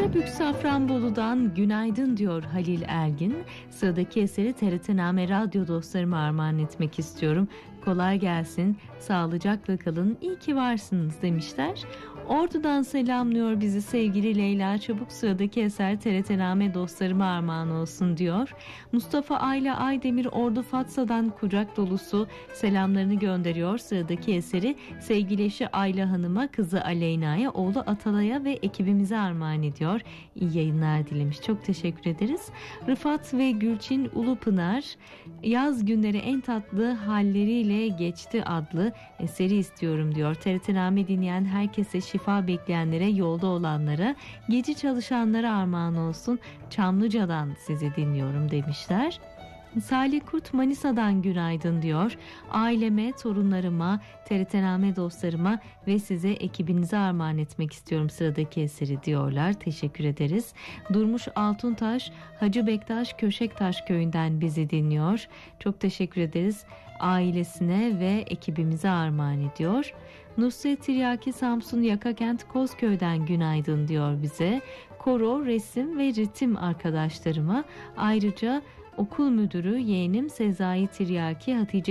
Karabük Safranbolu'dan günaydın diyor Halil Ergin. Sıradaki eseri TRT-Name radyo dostlarıma armağan etmek istiyorum. Kolay gelsin, sağlıcakla kalın, iyi ki varsınız demişler. Ordu'dan selamlıyor bizi sevgili Leyla Çabuk. Sıradaki eser TRT-Name dostlarıma armağan olsun diyor. Mustafa Ayla Aydemir Ordu Fatsa'dan kucak dolusu selamlarını gönderiyor. Sıradaki eseri sevgili eşi Ayla Hanım'a, kızı Aleyna'ya, oğlu Atalay'a ve ekibimize armağan ediyor. İyi yayınlar dilemiş. Çok teşekkür ederiz. Rıfat ve Gülçin Ulupınar yaz günleri en tatlı halleriyle geçti adlı eseri istiyorum diyor. TRT-Name dinleyen herkese, şifa bekleyenlere, yolda olanlara, gece çalışanlara armağan olsun. Çamlıca'dan sizi dinliyorum demişler. Salih Kurt Manisa'dan günaydın diyor. Aileme, torunlarıma, TRT-Name dostlarıma ve size, ekibinize armağan etmek istiyorum sıradaki eseri diyorlar. Teşekkür ederiz. Durmuş Altuntaş Hacı Bektaş Köşektaş köyünden bizi dinliyor. Çok teşekkür ederiz. Ailesine ve ekibimize armağan ediyor. Nusret Tiryaki Samsun Yakakent Kozköy'den günaydın diyor bize. Koro, resim ve ritim arkadaşlarıma, ayrıca okul müdürü yeğenim Sezai Tiryaki, Hatice